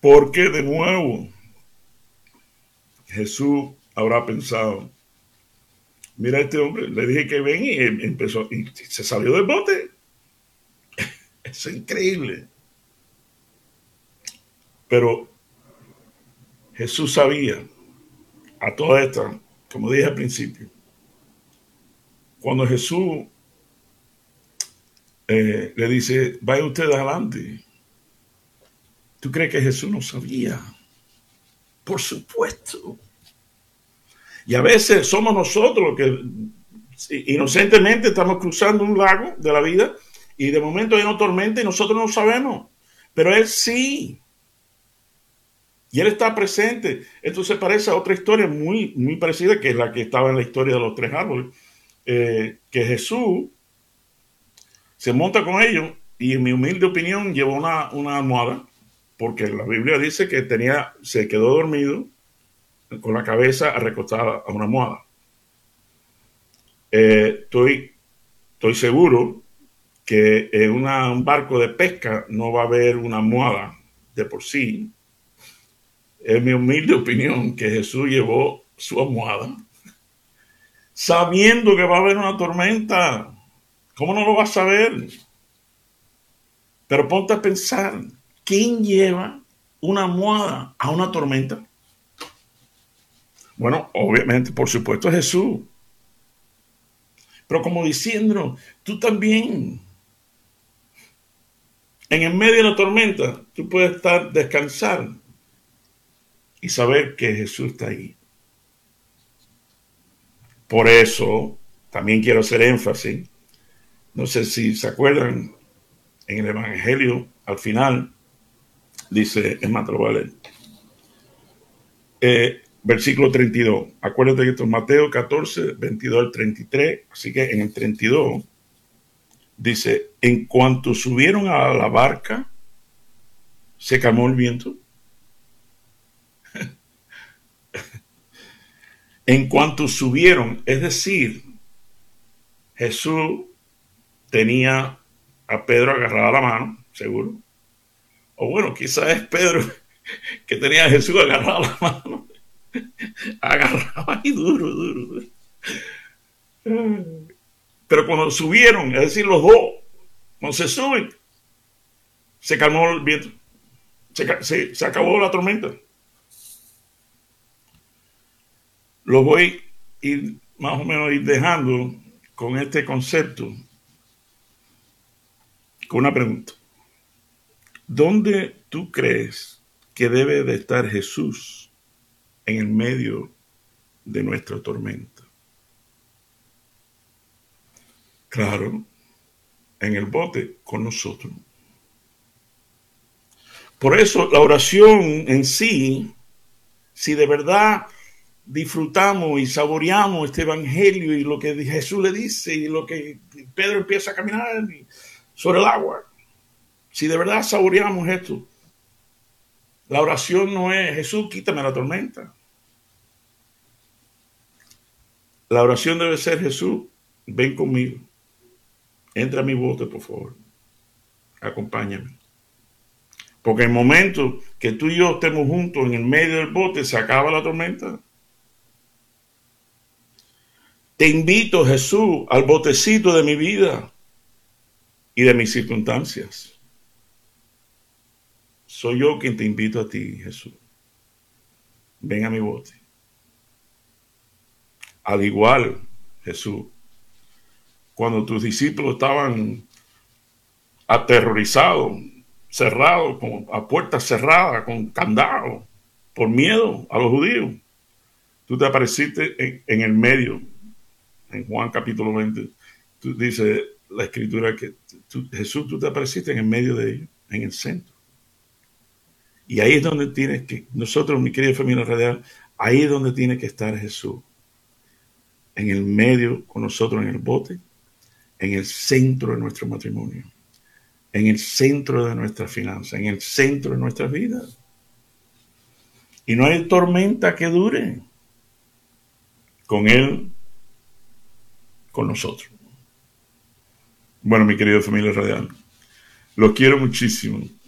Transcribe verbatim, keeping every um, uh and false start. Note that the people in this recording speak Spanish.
Porque de nuevo Jesús habrá pensado, mira a este hombre, le dije que ven y empezó, y se salió del bote. Eso es increíble. Pero Jesús sabía a toda esta, como dije al principio, cuando Jesús eh, le dice, vaya usted adelante, ¿tú crees que Jesús no sabía? Por supuesto. Y a veces somos nosotros los que inocentemente estamos cruzando un lago de la vida y de momento hay una tormenta y nosotros no sabemos. Pero Él sí. Y Él está presente. Esto se parece a otra historia muy, muy parecida, que es la que estaba en la historia de los tres árboles. Eh, que Jesús se monta con ellos y en mi humilde opinión llevó una, una almohada, porque la Biblia dice que tenía, se quedó dormido con la cabeza recostada a una almohada. Eh, estoy, estoy seguro que en una, un barco de pesca no va a haber una almohada de por sí. Es mi humilde opinión que Jesús llevó su almohada sabiendo que va a haber una tormenta. ¿Cómo no lo vas a saber? Pero ponte a pensar, ¿quién lleva una almohada a una tormenta? Bueno, obviamente, por supuesto, Jesús. Pero como diciendo, tú también. En el medio de la tormenta, tú puedes estar, descansar y saber que Jesús está ahí. Por eso, también quiero hacer énfasis. No sé si se acuerdan, en el Evangelio, al final, dice, es más, te lo voy a leer. Eh, versículo treinta y dos. Acuérdate que esto es Mateo catorce, veintidós al treinta y tres. Así que en el treinta y dos dice, en cuanto subieron a la barca, se calmó el viento. En cuanto subieron, es decir, Jesús tenía a Pedro agarrado a la mano, seguro. O bueno, quizás es Pedro que tenía a Jesús agarrado a la mano. Agarrado ahí duro, duro, duro. Pero cuando subieron, es decir, los dos, cuando se suben, se calmó el viento. Se, se, se acabó la tormenta. Lo voy a ir más o menos ir dejando con este concepto, con una pregunta. ¿Dónde tú crees que debe de estar Jesús en el medio de nuestra tormenta? Claro, en el bote con nosotros. Por eso la oración en sí, si de verdad disfrutamos y saboreamos este evangelio y lo que Jesús le dice y lo que Pedro empieza a caminar sobre el agua, si de verdad saboreamos esto, la oración no es Jesús, quítame la tormenta. La oración debe ser Jesús, ven conmigo, entra a mi bote, por favor, acompáñame. Porque en el momento que tú y yo estemos juntos en el medio del bote, se acaba la tormenta. Te invito, Jesús, al botecito de mi vida y de mis circunstancias. Soy yo quien te invito a ti, Jesús. Ven a mi bote. Al igual, Jesús, cuando tus discípulos estaban aterrorizados, cerrados, con, a puertas cerradas, con candado, por miedo a los judíos, tú te apareciste en, en el medio. En Juan capítulo veinte, tú, dice la escritura que tú, Jesús, tú te apareciste en el medio de ellos, en el centro. Y ahí es donde tienes que, nosotros, mi querida familia radial, ahí es donde tiene que estar Jesús. En el medio, con nosotros en el bote, en el centro de nuestro matrimonio, en el centro de nuestra finanza, en el centro de nuestras vidas. Y no hay tormenta que dure con Él, con nosotros. Bueno, mi querida familia radial, los quiero muchísimo.